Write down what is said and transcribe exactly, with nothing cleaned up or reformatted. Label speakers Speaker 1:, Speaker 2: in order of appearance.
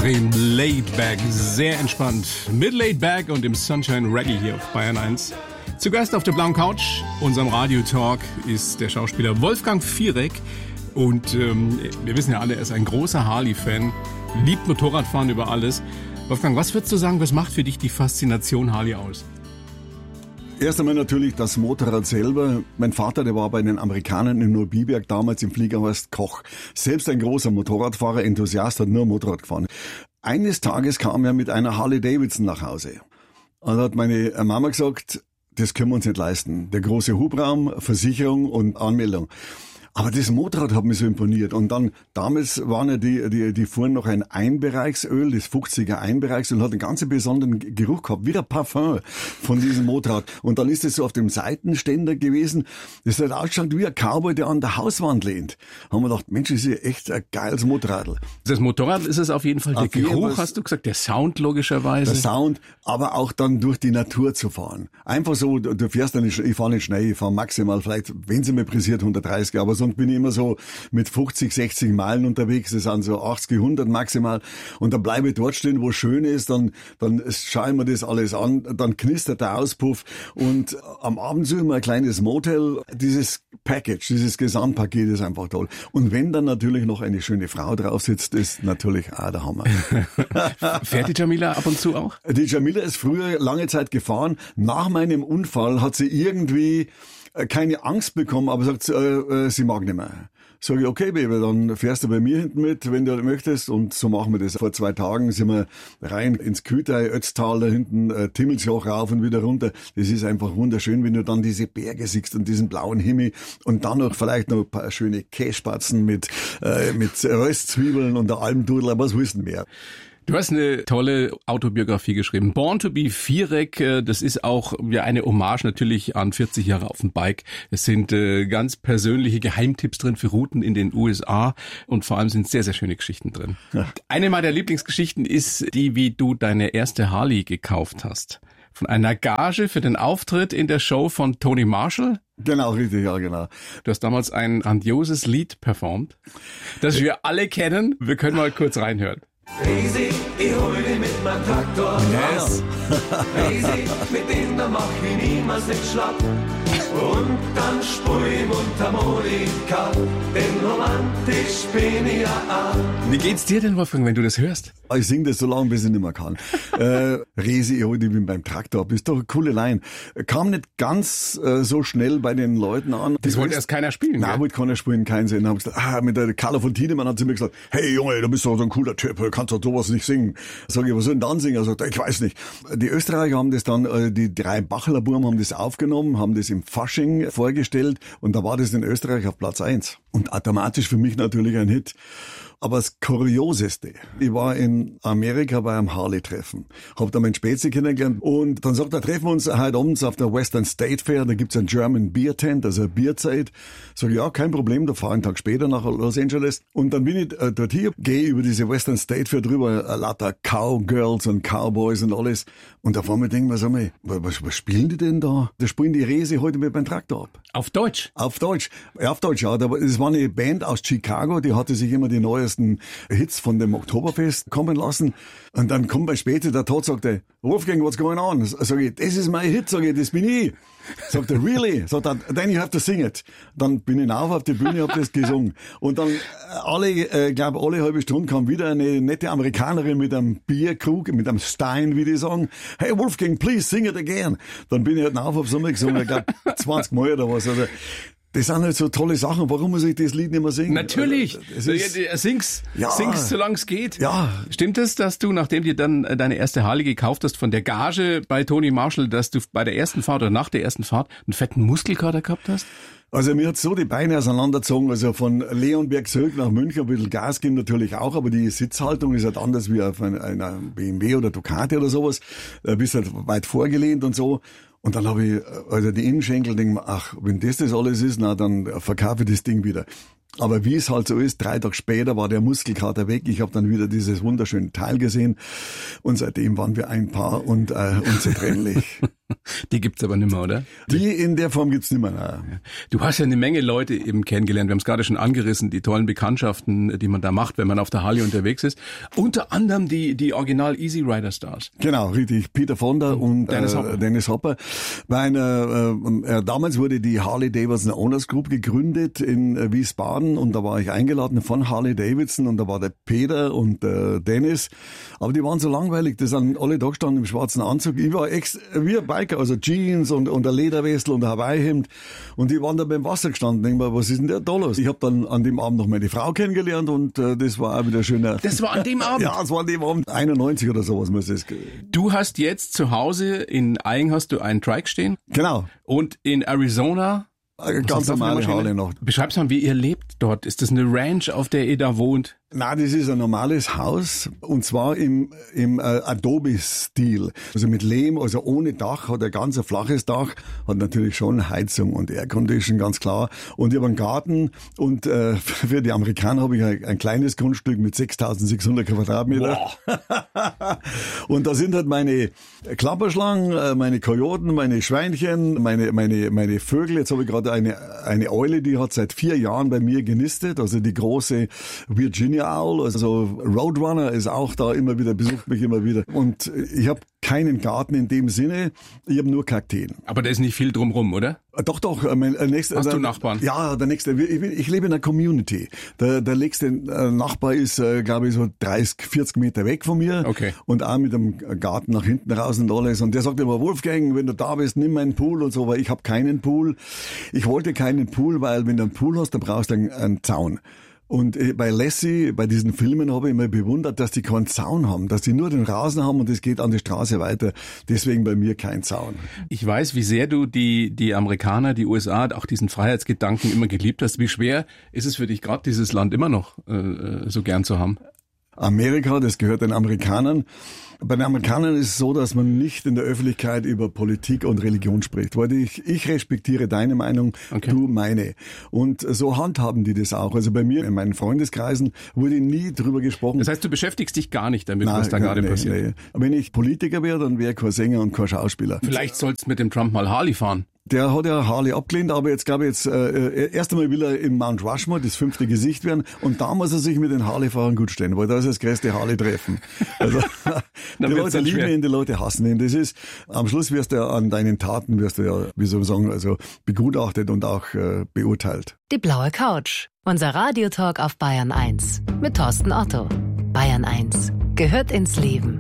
Speaker 1: extrem laid back, sehr entspannt. Mit laid back und dem Sunshine Reggae hier auf Bayern eins. Zu Gast auf der blauen Couch, unserem Radio-Talk, ist der Schauspieler Wolfgang Fierek. Und ähm, wir wissen ja alle, er ist ein großer Harley-Fan, liebt Motorradfahren über alles. Wolfgang, was würdest du sagen, was macht für dich die Faszination Harley aus?
Speaker 2: Erst einmal natürlich das Motorrad selber. Mein Vater, der war bei den Amerikanern in Neubiberg, damals im Fliegerhorst Koch. Selbst ein großer Motorradfahrer, Enthusiast, hat nur Motorrad gefahren. Eines Tages kam er mit einer Harley Davidson nach Hause. Und da hat meine Mama gesagt, das können wir uns nicht leisten. Der große Hubraum, Versicherung und Anmeldung. Aber das Motorrad hat mich so imponiert. Und dann, damals waren ja die, die, die fuhren noch ein Einbereichsöl, das fünfziger Einbereichsöl, hat einen ganz besonderen Geruch gehabt, wie der Parfum von diesem Motorrad. Und dann ist es so auf dem Seitenständer gewesen. Das hat ausgeschaut wie ein Cowboy, der an der Hauswand lehnt. Haben wir gedacht, Mensch, das ist ja echt ein geiles Motorrad.
Speaker 1: Das Motorrad ist es auf jeden Fall. Der auf Geruch, hast du gesagt, der Sound logischerweise.
Speaker 2: Der Sound, aber auch dann durch die Natur zu fahren. Einfach so, du fährst dann nicht, ich fahre nicht schnell, ich fahre maximal vielleicht, wenn sie mir pressiert, hundertdreißig, aber so bin ich immer so mit fünfzig, sechzig Meilen unterwegs, das sind so achtzig, hundert maximal, und dann bleibe ich dort stehen, wo es schön ist, dann, dann schaue ich mir das alles an, dann knistert der Auspuff und am Abend suche ich mir ein kleines Motel. Dieses Package, dieses Gesamtpaket ist einfach toll. Und wenn dann natürlich noch eine schöne Frau drauf sitzt, ist natürlich auch der Hammer.
Speaker 1: Fährt die Jamila ab und zu auch?
Speaker 2: Die Jamila ist früher lange Zeit gefahren. Nach meinem Unfall hat sie irgendwie keine Angst bekommen, aber sagt, äh, äh, sie mag nicht mehr. Sag ich, okay, Baby, dann fährst du bei mir hinten mit, wenn du möchtest. Und so machen wir das. Vor zwei Tagen sind wir rein ins Kütei, Ötztal, da hinten, äh, Timmelsjoch rauf und wieder runter. Das ist einfach wunderschön, wenn du dann diese Berge siehst und diesen blauen Himmel und dann noch vielleicht noch ein paar schöne Kässpatzen mit, äh, mit Röstzwiebeln und der Almdudler, was willst du mehr?
Speaker 1: Du hast eine tolle Autobiografie geschrieben. Born to be Fierek, das ist auch ja eine Hommage natürlich an vierzig Jahre auf dem Bike. Es sind äh, ganz persönliche Geheimtipps drin für Routen in den U S A und vor allem sind sehr, sehr schöne Geschichten drin. Ja. Eine meiner Lieblingsgeschichten ist die, wie du deine erste Harley gekauft hast. Von einer Gage für den Auftritt in der Show von Tony Marshall.
Speaker 2: Genau, richtig, ja, genau.
Speaker 1: Du hast damals ein grandioses Lied performt, das wir alle kennen. Wir können mal kurz reinhören.
Speaker 3: Crazy, ich hol dich mit meinem Traktor.
Speaker 1: Yes.
Speaker 3: Crazy, mit dem da mach ich niemals nicht schlapp. Und dann spur ich Mundharmonika, denn romantisch bin ich ja auch.
Speaker 1: Wie geht's dir denn, Wolfgang, wenn du das hörst?
Speaker 2: Ich sing das so lange, bis ich nicht mehr kann. äh, Resi, ich hol dich beim Traktor ab. Ist doch eine coole Line. Kam nicht ganz äh, so schnell bei den Leuten an.
Speaker 1: Das wollte erst keiner spielen,
Speaker 2: Nein, wollte keiner spielen, keinen Sinn. Haben gesagt, ah, mit der Carla von Tiedemann hat sie mir gesagt, hey Junge, du bist doch so ein cooler Typ, du kannst doch sowas nicht singen. Sag ich, was soll denn dann singen? Er sagt, ich weiß nicht. Die Österreicher haben das dann, äh, die drei Bachler Buben haben das aufgenommen, haben das im Fasching vorgestellt und da war das in Österreich auf Platz eins. Und automatisch für mich natürlich ein Hit. Aber das Kurioseste, ich war in Amerika bei einem Harley-Treffen, hab da meinen Spätze kennengelernt und dann sagt er, treffen wir uns heute abends auf der Western State Fair, da gibt's ein German Beer Tent, also eine Bierzeit. Sag ich, ja, kein Problem, da fahre ich einen Tag später nach Los Angeles. Und dann bin ich äh, dort hier, gehe über diese Western State Fair drüber, äh, lauter Cowgirls und Cowboys und alles. Und da vor mir denken wir, sag mal, was, was spielen die denn da? Da spielen die Resi heute mit meinem Traktor ab.
Speaker 1: Auf Deutsch?
Speaker 2: Auf Deutsch. Ja, auf Deutsch, ja. Das war eine Band aus Chicago, die hatte sich immer die neuesten Hits von dem Oktoberfest kommen lassen. Und dann kommt bei später der Tod, sagt er, Wolfgang, what's going on? Sag ich, das ist mein Hit, sag ich, das bin ich. Sagt er, really? Sagt er, then you have to sing it. Dann bin ich rauf auf die Bühne, hab das gesungen. Und dann alle, äh, glaube alle halbe Stunde kam wieder eine nette Amerikanerin mit einem Bierkrug, mit einem Stein, wie die sagen. Hey Wolfgang, please sing it again. Dann bin ich halt rauf auf Sommer gesungen, ich glaube zwanzig Mal oder was. Also, das sind halt so tolle Sachen. Warum muss ich das Lied nicht mehr singen?
Speaker 1: Natürlich.
Speaker 2: Also, ist,
Speaker 1: sing's,
Speaker 2: ja,
Speaker 1: sing's, solange es geht.
Speaker 2: Ja.
Speaker 1: Stimmt es, dass du, nachdem dir dann deine erste Harley gekauft hast, von der Gage bei Tony Marshall, dass du bei der ersten Fahrt oder nach der ersten Fahrt einen fetten Muskelkater gehabt hast?
Speaker 2: Also mir hat so die Beine auseinandergezogen, also von Leonberg zurück nach München, ein bisschen Gas geben natürlich auch, aber die Sitzhaltung ist halt anders wie auf einer B M W oder Ducati oder sowas. Du bist halt weit vorgelehnt und so. Und dann habe ich, also die Innenschenkel, denke mir, ach, wenn das das alles ist, na dann verkaufe ich das Ding wieder. Aber wie es halt so ist, drei Tage später war der Muskelkater weg. Ich habe dann wieder dieses wunderschöne Teil gesehen und seitdem waren wir ein Paar und äh, unzertrennlich.
Speaker 1: Die gibt's aber nicht mehr, oder?
Speaker 2: Die in der Form gibt's nicht mehr. Nein.
Speaker 1: Du hast ja eine Menge Leute eben kennengelernt. Wir haben es gerade schon angerissen, die tollen Bekanntschaften, die man da macht, wenn man auf der Harley unterwegs ist. Unter anderem die die Original Easy Rider Stars.
Speaker 2: Genau, richtig. Peter Fonda und
Speaker 1: Dennis
Speaker 2: äh,
Speaker 1: Hopper.
Speaker 2: Dennis Hopper. Weil, äh, äh, damals wurde die Harley Davidson Owners Group gegründet in äh, Wiesbaden und da war ich eingeladen von Harley Davidson und da war der Peter und äh, Dennis. Aber die waren so langweilig, die sind alle da gestanden im schwarzen Anzug. Ich war ex wie ein Biker, also Jeans und, und ein Lederwestel und ein Hawaii-Hemd. Und die waren da beim Wasser gestanden. Denk mal, was ist denn der da los? Ich habe dann an dem Abend noch meine Frau kennengelernt und äh, das war auch wieder schöner.
Speaker 1: Das war an dem Abend?
Speaker 2: Ja, das war an dem Abend. einundneunzig oder sowas muss das.
Speaker 1: Du hast jetzt zu Hause in Eying hast du einen Trike stehen.
Speaker 2: Genau.
Speaker 1: Und in Arizona
Speaker 2: Eine ganz normale Harley noch.
Speaker 1: Beschreib's mal, wie ihr lebt dort. Ist das eine Ranch, auf der ihr da wohnt?
Speaker 2: Nein, das ist ein normales Haus und zwar im, im äh, Adobe-Stil. Also mit Lehm, also ohne Dach, hat ein ganz ein flaches Dach, hat natürlich schon Heizung und Aircondition, ganz klar. Und ich habe einen Garten und äh, für die Amerikaner habe ich ein, ein kleines Grundstück mit sechstausendsechshundert Quadratmeter. Und da sind halt meine Klapperschlangen, meine Kojoten, meine Schweinchen, meine, meine, meine Vögel. Jetzt habe ich gerade eine, eine Eule, die hat seit vier Jahren bei mir genistet, also die große Virginia Owl, also Roadrunner ist auch da immer wieder, besucht mich immer wieder. Und ich habe keinen Garten in dem Sinne, ich habe nur Kakteen.
Speaker 1: Aber da ist nicht viel drumrum, oder?
Speaker 2: Doch, doch. Mein nächster,
Speaker 1: Hast
Speaker 2: der,
Speaker 1: du Nachbarn?
Speaker 2: Ja, der nächste. Ich, ich lebe in einer Community. Der, der nächste Nachbar ist, glaube ich, so dreißig, vierzig Meter weg von mir.
Speaker 1: Okay.
Speaker 2: Und auch mit einem Garten nach hinten raus und alles. Und der sagt immer, Wolfgang, wenn du da bist, nimm meinen Pool und so, weil ich habe keinen Pool. Ich wollte keinen Pool, weil wenn du einen Pool hast, dann brauchst du einen, einen Zaun. Und bei Lassie, bei diesen Filmen habe ich immer bewundert, dass die keinen Zaun haben, dass die nur den Rasen haben und es geht an die Straße weiter. Deswegen bei mir kein Zaun.
Speaker 1: Ich weiß, wie sehr du die die Amerikaner, die U S A, auch diesen Freiheitsgedanken immer geliebt hast. Wie schwer ist es für dich gerade, dieses Land immer noch äh, so gern zu haben?
Speaker 2: Amerika, das gehört den Amerikanern. Bei den Amerikanern ist es so, dass man nicht in der Öffentlichkeit über Politik und Religion spricht, weil ich, ich respektiere deine Meinung, okay. Du meine. Und so handhaben die das auch. Also bei mir, in meinen Freundeskreisen, wurde nie drüber gesprochen.
Speaker 1: Das heißt, du beschäftigst dich gar nicht damit,
Speaker 2: Nein,
Speaker 1: was da gerade
Speaker 2: nee,
Speaker 1: passiert?
Speaker 2: Nee. Wenn ich Politiker wäre, dann wäre ich kein Sänger und kein Schauspieler.
Speaker 1: Vielleicht sollst du mit dem Trump mal Harley fahren.
Speaker 2: Der hat ja Harley abgelehnt, aber jetzt glaube ich jetzt, äh, erst einmal will er im Mount Rushmore das fünfte Gesicht werden und da muss er sich mit den Harley-Fahrern gut stellen, weil da ist das größte Harley-Treffen. Also, die Leute lieben ihn, die Leute hassen ihn. Das ist, am Schluss wirst du ja an deinen Taten, wirst du ja, wie soll man sagen, also begutachtet und auch äh, beurteilt.
Speaker 4: Die blaue Couch, unser Radiotalk auf Bayern eins mit Thorsten Otto. Bayern eins gehört ins Leben.